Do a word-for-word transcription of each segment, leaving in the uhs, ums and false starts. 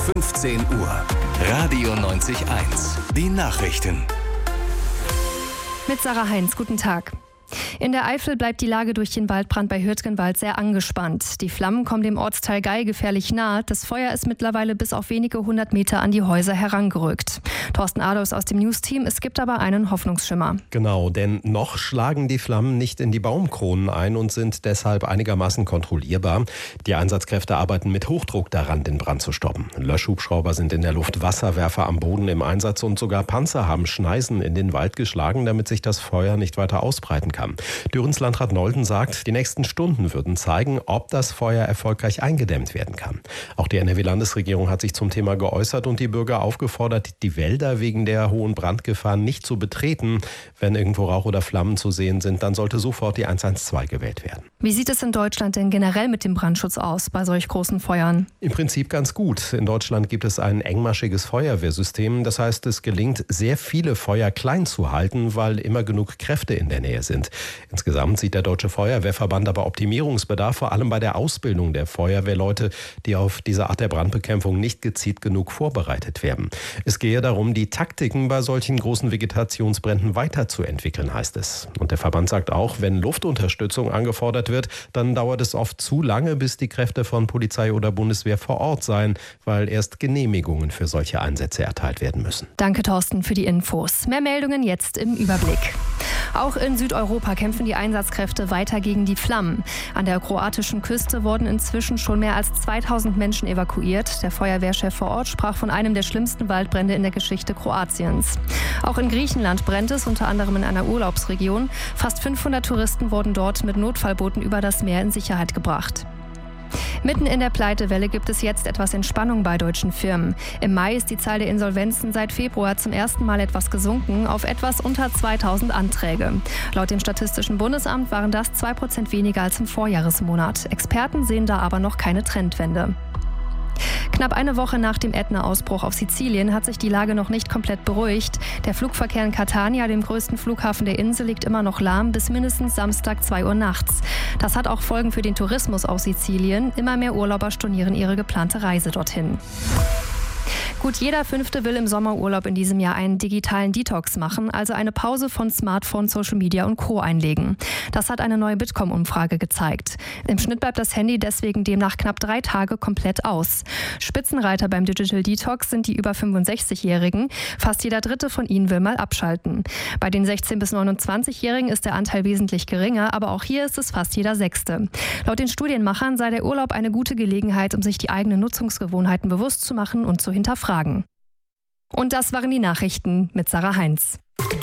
fünfzehn Uhr. Radio neunzig Komma eins. Die Nachrichten. Mit Sarah Heinz, guten Tag. In der Eifel bleibt die Lage durch den Waldbrand bei Hürtgenwald sehr angespannt. Die Flammen kommen dem Ortsteil Gei gefährlich nahe. Das Feuer ist mittlerweile bis auf wenige hundert Meter an die Häuser herangerückt. Thorsten Adolfs aus dem News-Team, es gibt aber einen Hoffnungsschimmer. Genau, denn noch schlagen die Flammen nicht in die Baumkronen ein und sind deshalb einigermaßen kontrollierbar. Die Einsatzkräfte arbeiten mit Hochdruck daran, den Brand zu stoppen. Löschhubschrauber sind in der Luft, Wasserwerfer am Boden im Einsatz und sogar Panzer haben Schneisen in den Wald geschlagen, damit sich das Feuer nicht weiter ausbreiten kann. Dürens Landrat Nolten sagt, die nächsten Stunden würden zeigen, ob das Feuer erfolgreich eingedämmt werden kann. Auch die N R W-Landesregierung hat sich zum Thema geäußert und die Bürger aufgefordert, die Wälder wegen der hohen Brandgefahr nicht zu betreten. Wenn irgendwo Rauch oder Flammen zu sehen sind, dann sollte sofort die eins eins zwei gewählt werden. Wie sieht es in Deutschland denn generell mit dem Brandschutz aus bei solch großen Feuern? Im Prinzip ganz gut. In Deutschland gibt es ein engmaschiges Feuerwehrsystem. Das heißt, es gelingt, sehr viele Feuer klein zu halten, weil immer genug Kräfte in der Nähe sind. Insgesamt sieht der Deutsche Feuerwehrverband aber Optimierungsbedarf, vor allem bei der Ausbildung der Feuerwehrleute, die auf diese Art der Brandbekämpfung nicht gezielt genug vorbereitet werden. Es gehe darum, die Taktiken bei solchen großen Vegetationsbränden weiterzuentwickeln, heißt es. Und der Verband sagt auch, wenn Luftunterstützung angefordert wird, dann dauert es oft zu lange, bis die Kräfte von Polizei oder Bundeswehr vor Ort seien, weil erst Genehmigungen für solche Einsätze erteilt werden müssen. Danke, Thorsten, für die Infos. Mehr Meldungen jetzt im Überblick. Auch in Südeuropa kämpfen die Einsatzkräfte weiter gegen die Flammen. An der kroatischen Küste wurden inzwischen schon mehr als zweitausend Menschen evakuiert. Der Feuerwehrchef vor Ort sprach von einem der schlimmsten Waldbrände in der Geschichte Kroatiens. Auch in Griechenland brennt es, unter anderem in einer Urlaubsregion. Fast fünfhundert Touristen wurden dort mit Notfallbooten über das Meer in Sicherheit gebracht. Mitten in der Pleitewelle gibt es jetzt etwas Entspannung bei deutschen Firmen. Im Mai ist die Zahl der Insolvenzen seit Februar zum ersten Mal etwas gesunken auf etwas unter zweitausend Anträge. Laut dem Statistischen Bundesamt waren das zwei Prozent weniger als im Vorjahresmonat. Experten sehen da aber noch keine Trendwende. Knapp eine Woche nach dem Ätna-Ausbruch auf Sizilien hat sich die Lage noch nicht komplett beruhigt. Der Flugverkehr in Catania, dem größten Flughafen der Insel, liegt immer noch lahm bis mindestens Samstag zwei Uhr nachts. Das hat auch Folgen für den Tourismus auf Sizilien. Immer mehr Urlauber stornieren ihre geplante Reise dorthin. Gut jeder Fünfte will im Sommerurlaub in diesem Jahr einen digitalen Detox machen, also eine Pause von Smartphone, Social Media und Co. einlegen. Das hat eine neue Bitkom-Umfrage gezeigt. Im Schnitt bleibt das Handy deswegen demnach knapp drei Tage komplett aus. Spitzenreiter beim Digital Detox sind die über fünfundsechzigjährigen. Fast jeder Dritte von ihnen will mal abschalten. Bei den sechzehn- bis neunundzwanzigjährigen ist der Anteil wesentlich geringer, aber auch hier ist es fast jeder Sechste. Laut den Studienmachern sei der Urlaub eine gute Gelegenheit, um sich die eigenen Nutzungsgewohnheiten bewusst zu machen und zu hinterfragen. Und das waren die Nachrichten mit Sarah Heinz.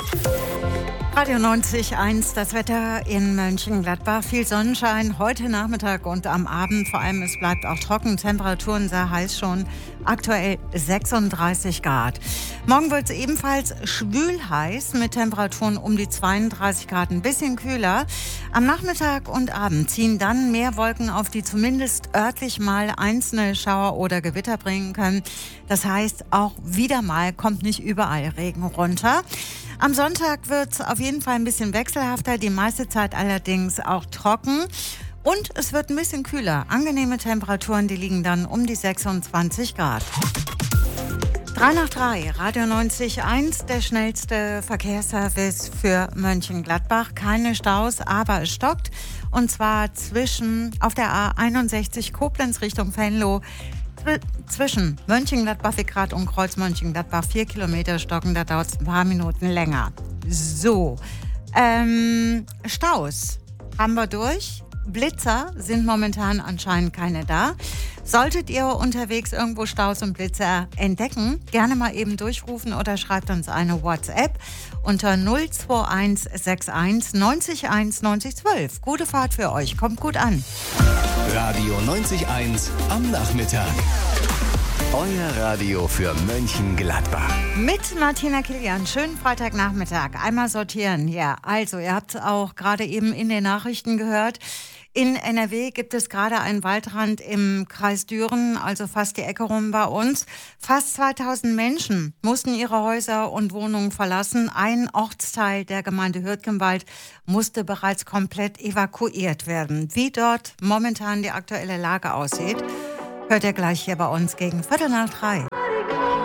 Radio neunzig Komma eins, das Wetter in Mönchengladbach. Viel Sonnenschein heute Nachmittag und am Abend. Vor allem, es bleibt auch trocken. Temperaturen sehr heiß schon. Aktuell sechsunddreißig Grad. Morgen wird es ebenfalls schwül heiß mit Temperaturen um die zweiunddreißig Grad. Ein bisschen kühler. Am Nachmittag und Abend ziehen dann mehr Wolken auf, die zumindest örtlich mal einzelne Schauer oder Gewitter bringen können. Das heißt, auch wieder mal kommt nicht überall Regen runter. Am Sonntag wird es auf jeden Fall ein bisschen wechselhafter, die meiste Zeit allerdings auch trocken. Und es wird ein bisschen kühler. Angenehme Temperaturen, die liegen dann um die sechsundzwanzig Grad. drei nach drei, Radio neunzig Komma eins, der schnellste Verkehrsservice für Mönchengladbach. Keine Staus, aber es stockt. Und zwar zwischen auf der A einundsechzig Koblenz Richtung Venlo. Zwischen Mönchengladbach-Wickrath und Kreuz Mönchengladbach vier Kilometer stocken, da dauert es ein paar Minuten länger. So, ähm, Staus haben wir durch. Blitzer sind momentan anscheinend keine da. Solltet ihr unterwegs irgendwo Staus und Blitzer entdecken, gerne mal eben durchrufen oder schreibt uns eine WhatsApp unter null zwei eins sechs eins neunzig eins neunzig zwölf. Gute Fahrt für euch, kommt gut an. Radio neunzig Komma eins am Nachmittag. Euer Radio für Mönchengladbach. Mit Martina Kilian. Schönen Freitagnachmittag. Einmal sortieren. Ja, also ihr habt auch gerade eben in den Nachrichten gehört, in N R W gibt es gerade einen Waldrand im Kreis Düren, also fast die Ecke rum bei uns. Fast zweitausend Menschen mussten ihre Häuser und Wohnungen verlassen. Ein Ortsteil der Gemeinde Hürtgenwald musste bereits komplett evakuiert werden. Wie dort momentan die aktuelle Lage aussieht, hört ihr gleich hier bei uns gegen Viertel nach drei.